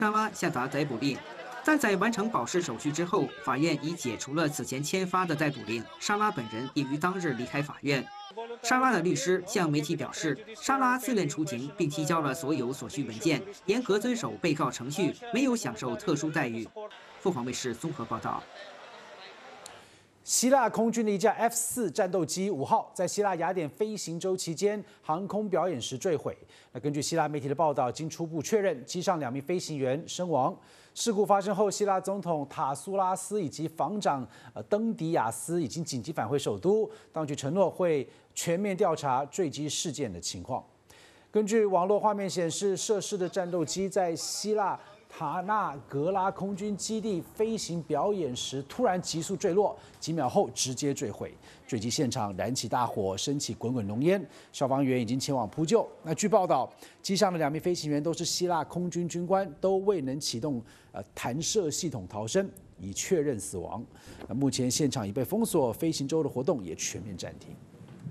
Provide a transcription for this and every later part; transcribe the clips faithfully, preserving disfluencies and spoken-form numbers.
沙拉下达逮捕令。但在完成保释手续之后，法院已解除了此前签发的逮捕令。沙拉本人已于当日离开法院。沙拉的律师向媒体表示，沙拉自愿出庭，并提交了所有所需文件，严格遵守被告程序，没有享受特殊待遇。凤凰卫视综合报道。 希腊空军的一架 F 四战斗机五号在希腊雅典飞行周期间航空表演时坠毁。那根据希腊媒体的报道，经初步确认，机上两名飞行员身亡。事故发生后，希腊总统塔苏拉斯以及防长呃登迪亚斯已经紧急返回首都，当局承诺会全面调查坠机事件的情况。根据网络画面显示，涉事的战斗机在希腊塔纳格拉空军基地飞行表演时突然急速坠落，几秒后直接坠毁。坠机现场燃起大火，升起滚滚浓烟，消防员已经前往扑救。那据报道，机上的两名飞行员都是希腊空军军官，都未能启动呃弹射系统逃生，已确认死亡。那目前现场已被封锁，飞行周的活动也全面暂停。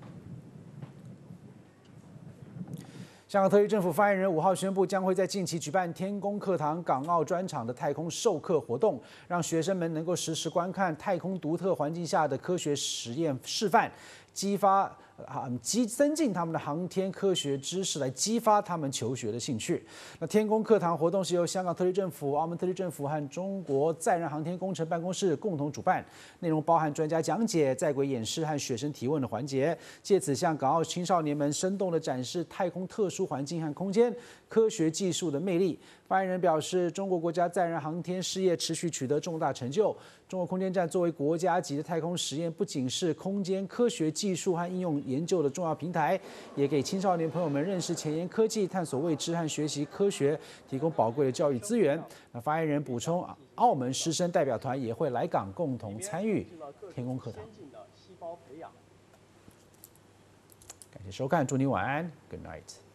香港特区政府发言人五号宣布，将会在近期举办天宫课堂港澳专场的太空授课活动，让学生们能够实时观看太空独特环境下的科学实验示范，激发啊激增进他们的航天科学知识，来激发他们求学的兴趣。那天宫课堂活动是由香港特区政府、澳门特区政府和中国载人航天工程办公室共同主办，内容包含专家讲解、在轨演示和学生提问的环节，借此向港澳青少年们生动地展示太空特殊环境和空间科学技术的魅力。发言人表示，中国国家载人航天事业持续取得重大成就。中国空间站作为国家级的太空实验，不仅是空间科学技术和应用研究的重要平台，也给青少年朋友们认识前沿科技、探索未知和学习科学提供宝贵的教育资源。那发言人补充，澳门师生代表团也会来港共同参与天宫课堂。感谢收看，祝你晚安 ，Good night。